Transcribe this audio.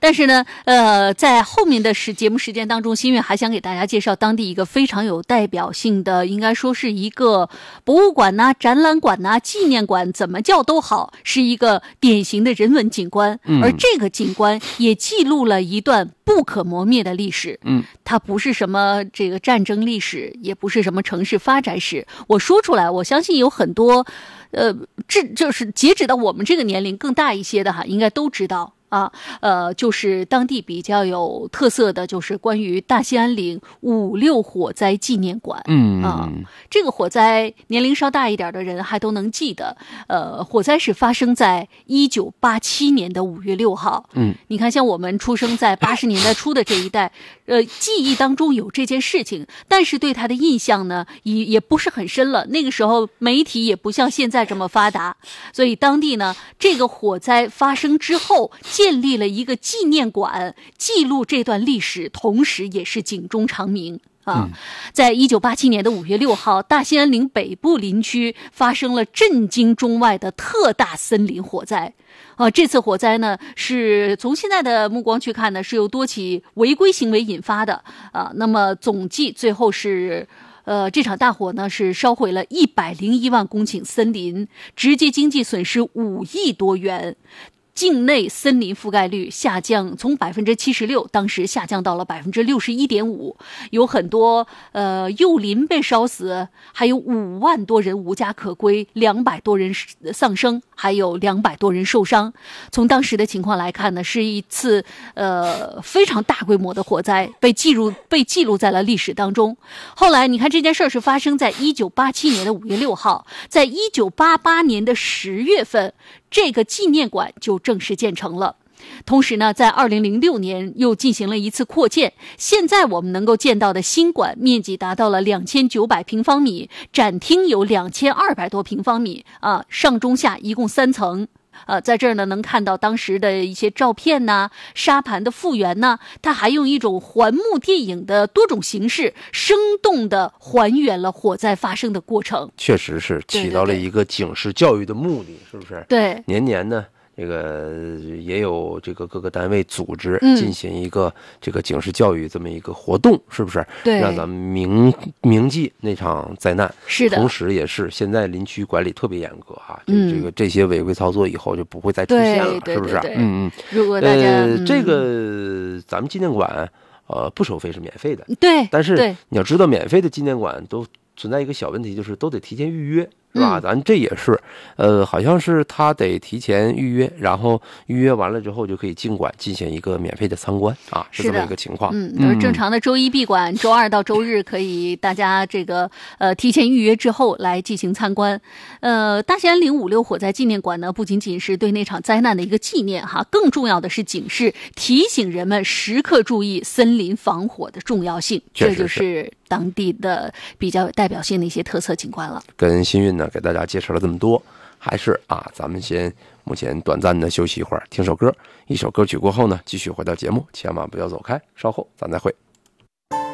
但是呢，在后面的节目时间当中，新月还想给大家介绍当地一个非常有代表性的，应该说是一个博物馆呐、展览馆呐、纪念馆，怎么叫都好，是一个典型的人文景观。而这个景观也记录了一段不可磨灭的历史。它不是什么这个战争历史，也不是什么城市发展史。我说出来，我相信有很多，就是截止到我们这个年龄更大一些的哈，应该都知道。就是当地比较有特色的，就是关于大兴安岭5·6火灾纪念馆。这个火灾年龄稍大一点的人还都能记得。火灾是发生在1987年的5月6号。你看，像我们出生在80年代初的这一代，记忆当中有这件事情，但是对他的印象呢，也不是很深了。那个时候媒体也不像现在这么发达，所以当地呢，这个火灾发生之后，建立了一个纪念馆，记录这段历史，同时也是警钟长鸣。在1987年的5月6号，大兴安岭北部林区发生了震惊中外的特大森林火灾。这次火灾呢，是从现在的目光去看呢，是由多起违规行为引发的。那么总计最后是这场大火呢是烧毁了101万公顷森林，直接经济损失5亿多元。境内森林覆盖率下降，从76%当时下降到了61.5%，有很多幼林被烧死，还有5万多人无家可归，200多人丧生，还有200多人受伤。从当时的情况来看呢，是一次非常大规模的火灾，被记录在了历史当中。后来你看，这件事是发生在1987年的5月6号，在1988年的10月份。这个纪念馆就正式建成了。同时呢，在2006年又进行了一次扩建。现在我们能够见到的新馆面积达到了2900平方米，展厅有2200多平方米上中下一共3层。在这儿呢，能看到当时的一些照片呐、沙盘的复原呐，它还用一种环幕电影的多种形式，生动地还原了火灾发生的过程。 确实是起到了一个警示教育的目的，是不是？ 对， 年年呢，这个也有这个各个单位组织进行一个这个警示教育这么一个活动，是不是？ 对， 让咱们铭记那场灾难。 是的， 同时也是现在林区管理特别严格哈，这些违规操作以后就不会再出现了，是不是？ 如果大家这个咱们纪念馆不收费，是免费的。 对， 但是你要知道，免费的纪念馆都存在一个小问题，就是都得提前预约。是吧？咱这也是，好像是他得提前预约，然后预约完了之后就可以进馆进行一个免费的参观啊，是这么一个情况。 都是正常的周一闭馆，周二到周日可以大家这个提前预约之后来进行参观。大兴安岭5·6火灾纪念馆呢，不仅仅是对那场灾难的一个纪念哈，更重要的是警示，提醒人们时刻注意森林防火的重要性。这就是当地的比较有代表性的一些特色景观了。 跟新运呢给大家介绍了这么多，还是咱们目前短暂的休息一会儿，听首歌，一首歌曲过后呢，继续回到节目，千万不要走开，稍后咱再会。